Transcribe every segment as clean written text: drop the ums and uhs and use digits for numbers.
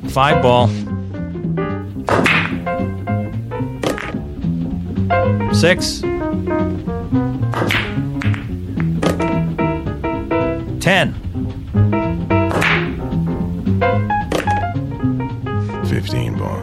5 ball. 6. 10. 15 ball.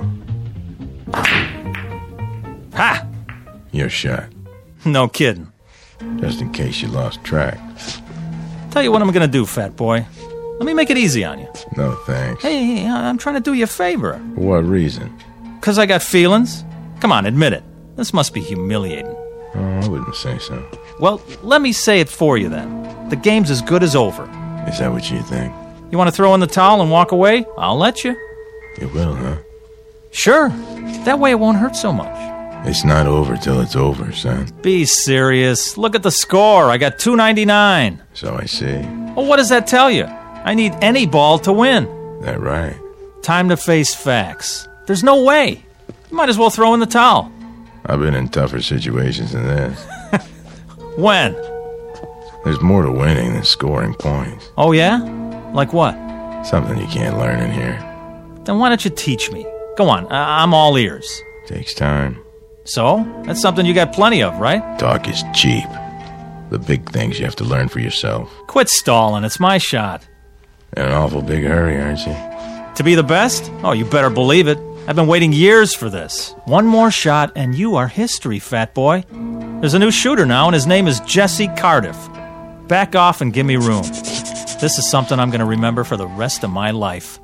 Ha! Your shot. No kidding. Just in case you lost track. Tell you what I'm gonna do, fat boy. Let me make it easy on you. No thanks. Hey, I'm trying to do you a favor. For what reason? 'Cause I got feelings? Come on, admit it. This must be humiliating. Oh, I wouldn't say so. Well, let me say it for you then. The game's as good as over. Is that what you think? You want to throw in the towel and walk away? I'll let you. You will, huh? Sure. That way it won't hurt so much. It's not over till it's over, son. Be serious. Look at the score. I got 299. So I see. Well, what does that tell you? I need any ball to win. That right? Time to face facts. There's no way. You might as well throw in the towel. I've been in tougher situations than this. When? There's more to winning than scoring points. Oh, yeah? Like what? Something you can't learn in here. Then why don't you teach me? Go on, I'm all ears. Takes time. So? That's something you got plenty of, right? Talk is cheap. The big things you have to learn for yourself. Quit stalling, it's my shot. In an awful big hurry, aren't you? To be the best? Oh, you better believe it. I've been waiting years for this. One more shot and you are history, fat boy. There's a new shooter now and his name is Jesse Cardiff. Back off and give me room. This is something I'm going to remember for the rest of my life.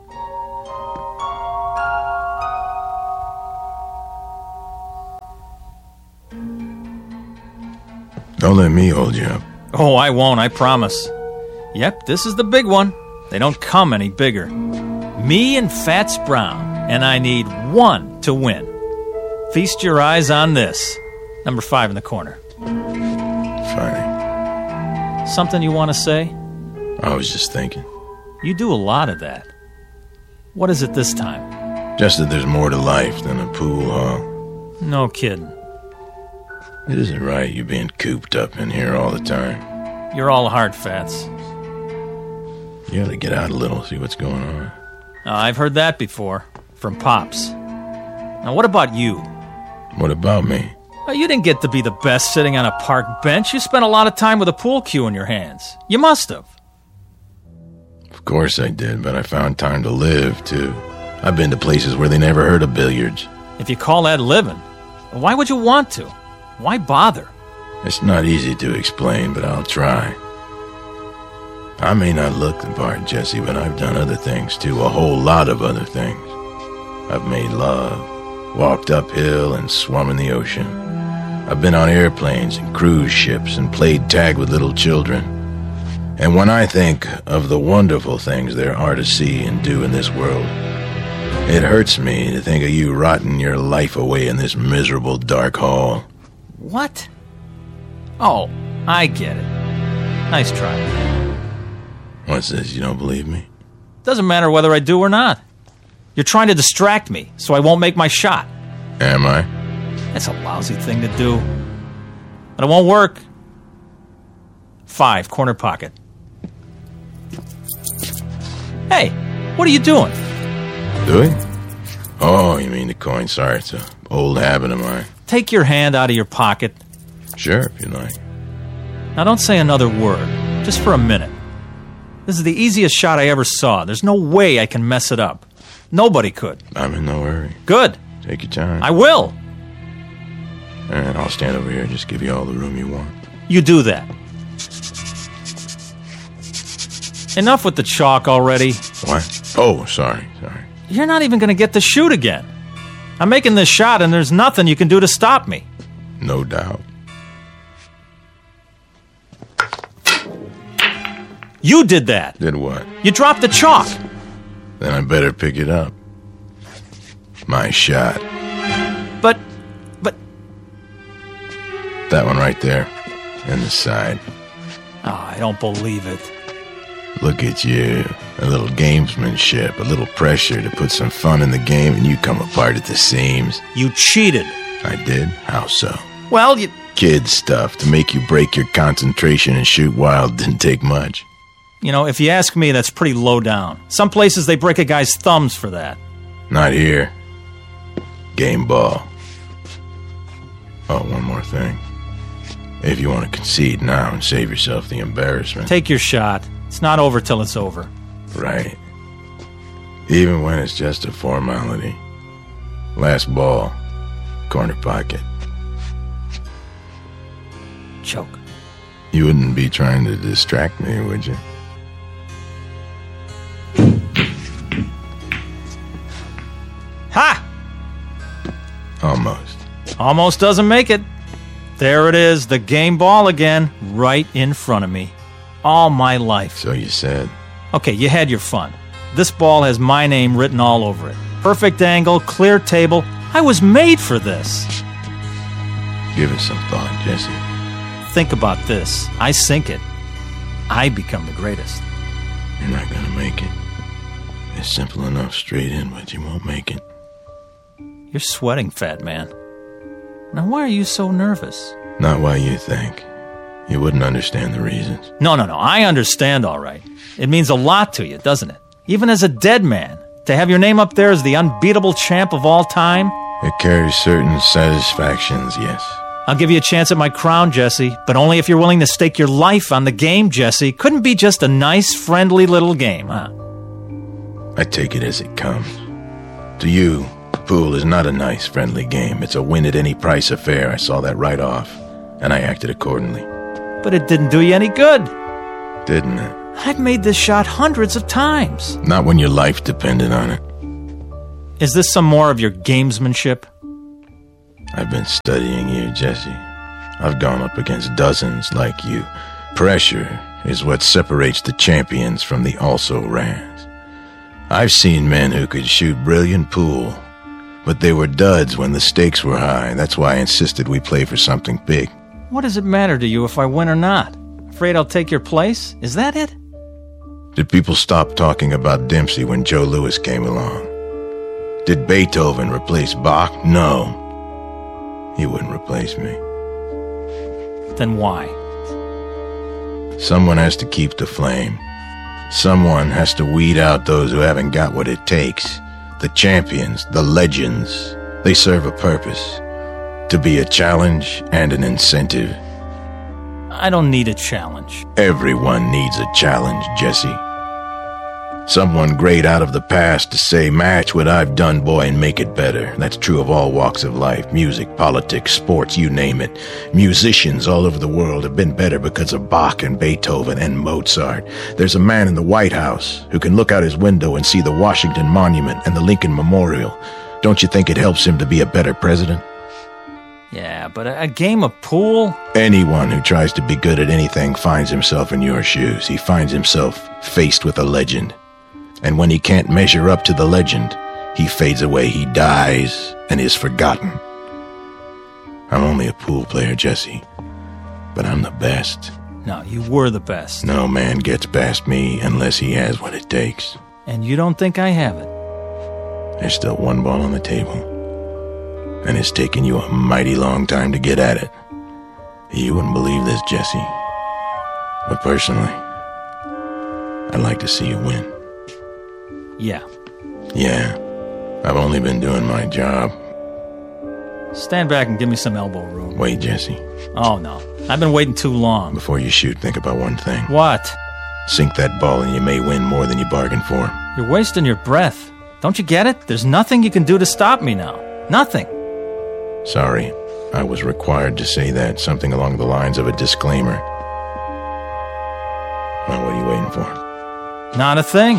Don't let me hold you up. Oh, I won't, I promise. Yep, this is the big one. They don't come any bigger. Me and Fats Brown, and I need one to win. Feast your eyes on this. Number 5 in the corner. Funny. Something you want to say? I was just thinking. You do a lot of that. What is it this time? Just that there's more to life than a pool hall. No kidding. It isn't right you being cooped up in here all the time. You're all heart, Fats. You gotta get out a little, see what's going on. I've heard that before. From Pops. Now, what about you? What about me? You didn't get to be the best sitting on a park bench. You spent a lot of time with a pool cue in your hands. You must have. Of course I did, but I found time to live, too. I've been to places where they never heard of billiards. If you call that living, why would you want to? Why bother? It's not easy to explain, but I'll try. I may not look the part, Jesse, but I've done other things, too. A whole lot of other things. I've made love, walked uphill, and swum in the ocean. I've been on airplanes and cruise ships and played tag with little children. And when I think of the wonderful things there are to see and do in this world, it hurts me to think of you rotting your life away in this miserable dark hall. What? Oh, I get it. Nice try. What's this, you don't believe me? Doesn't matter whether I do or not. You're trying to distract me, so I won't make my shot. Am I? That's a lousy thing to do. But it won't work. 5, corner pocket. Hey, what are you doing? Doing? Oh, you mean the coin. Sorry, it's an old habit of mine. Take your hand out of your pocket. Sure, if you like. Now don't say another word, just for a minute. This is the easiest shot I ever saw. There's no way I can mess it up. Nobody could. I'm in no hurry. Good. Take your time. I will. And I'll stand over here and just give you all the room you want. You do that. Enough with the chalk already. What? Oh, sorry. You're not even going to get to shoot again. I'm making this shot and there's nothing you can do to stop me. No doubt. You did that. Did what? You dropped the chalk. Then I better pick it up. My shot. But... That one right there. In the side. Oh, I don't believe it. Look at you. A little gamesmanship, a little pressure to put some fun in the game, and you come apart at the seams. You cheated. I did? How so? Well, you... Kid stuff to make you break your concentration and shoot wild didn't take much. You know, if you ask me, that's pretty low down. Some places they break a guy's thumbs for that. Not here. Game ball. Oh, one more thing. If you want to concede now and save yourself the embarrassment. Take your shot. It's not over till it's over. Right. Even when it's just a formality. Last ball. Corner pocket. Choke. You wouldn't be trying to distract me, would you? Ha! Almost. Almost doesn't make it. There it is, the game ball again, right in front of me. All my life. So you said. Okay, you had your fun. This ball has my name written all over it. Perfect angle, clear table. I was made for this. Give it some thought, Jesse. Think about this. I sink it. I become the greatest. You're not gonna make it. It's simple enough straight in, but you won't make it. You're sweating, fat man. Now, why are you so nervous? Not why you think. You wouldn't understand the reasons. No. I understand, all right. It means a lot to you, doesn't it? Even as a dead man, to have your name up there as the unbeatable champ of all time? It carries certain satisfactions, yes. I'll give you a chance at my crown, Jesse, but only if you're willing to stake your life on the game, Jesse. Couldn't be just a nice, friendly little game, huh? I take it as it comes. To you, pool is not a nice, friendly game. It's a win-at-any-price affair. I saw that right off, and I acted accordingly. But it didn't do you any good. Didn't it? I've made this shot hundreds of times. Not when your life depended on it. Is this some more of your gamesmanship? I've been studying you, Jesse. I've gone up against dozens like you. Pressure is what separates the champions from the also-rans. I've seen men who could shoot brilliant pool, but they were duds when the stakes were high. That's why I insisted we play for something big. What does it matter to you if I win or not? Afraid I'll take your place? Is that it? Did people stop talking about Dempsey when Joe Louis came along? Did Beethoven replace Bach? No. He wouldn't replace me. Then why? Someone has to keep the flame. Someone has to weed out those who haven't got what it takes. The champions, the legends, they serve a purpose. To be a challenge and an incentive. I don't need a challenge. Everyone needs a challenge, Jesse. Someone great out of the past to say, match what I've done, boy, and make it better. That's true of all walks of life. Music, politics, sports, you name it. Musicians all over the world have been better because of Bach and Beethoven and Mozart. There's a man in the White House who can look out his window and see the Washington Monument and the Lincoln Memorial. Don't you think it helps him to be a better president? Yeah, but a game of pool? Anyone who tries to be good at anything finds himself in your shoes. He finds himself faced with a legend. And when he can't measure up to the legend, he fades away, he dies, and is forgotten. I'm only a pool player, Jesse, but I'm the best. No, you were the best. No man gets past me unless he has what it takes. And you don't think I have it? There's still one ball on the table. And it's taken you a mighty long time to get at it. You wouldn't believe this, Jesse. But personally, I'd like to see you win. Yeah. Yeah. I've only been doing my job. Stand back and give me some elbow room. Wait, Jesse. Oh, no. I've been waiting too long. Before you shoot, think about one thing. What? Sink that ball and you may win more than you bargained for. You're wasting your breath. Don't you get it? There's nothing you can do to stop me now. Nothing. Sorry. I was required to say that. Something along the lines of a disclaimer. Now, what are you waiting for? Not a thing.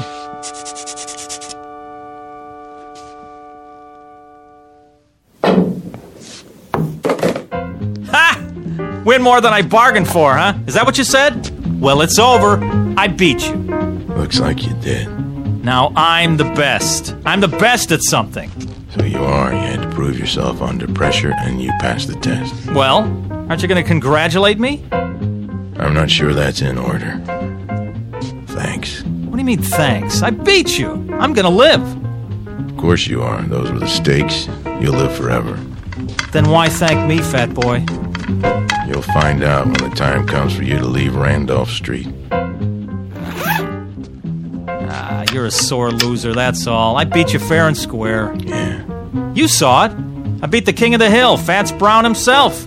Ha! Win more than I bargained for, huh? Is that what you said? Well, it's over. I beat you. Looks like you did. Now I'm the best. I'm the best at something. So you are. You had to prove yourself under pressure, and you passed the test. Well, aren't you going to congratulate me? I'm not sure that's in order. Thanks. What do you mean, thanks? I beat you. I'm going to live. Of course you are. Those were the stakes. You'll live forever. Then why thank me, fat boy? You'll find out when the time comes for you to leave Randolph Street. you're a sore loser, that's all. I beat you fair and square. Yeah. You saw it. I beat the king of the hill, Fats Brown himself.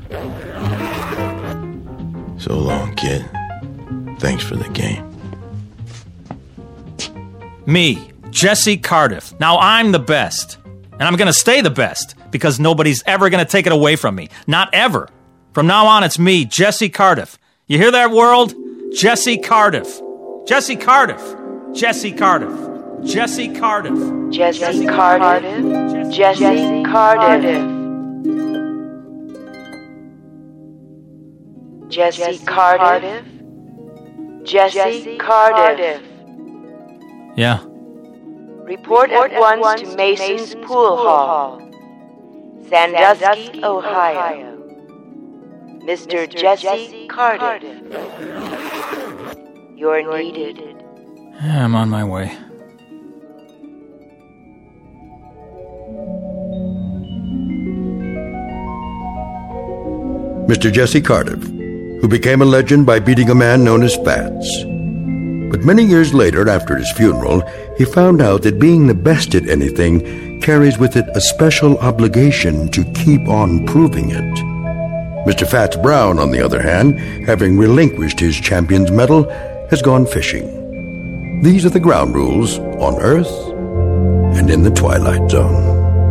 So long, kid. Thanks for the game. Me, Jesse Cardiff. Now I'm the best. And I'm going to stay the best, because nobody's ever going to take it away from me. Not ever. From now on, it's me, Jesse Cardiff. You hear that, world? Jesse Cardiff. Jesse Cardiff. Jesse Cardiff. Jesse Cardiff. Jesse Cardiff. Jesse Cardiff. Jesse Cardiff. Jesse Cardiff. Yeah. Report at once to Mason's Pool Hall, Sandusky, Ohio. Mr. Jesse Cardiff. You're needed. I'm on my way. Mr. Jesse Cardiff, who became a legend by beating a man known as Fats. But many years later, after his funeral, he found out that being the best at anything carries with it a special obligation to keep on proving it. Mr. Fats Brown, on the other hand, having relinquished his champion's medal, has gone fishing. These are the ground rules on Earth and in the Twilight Zone.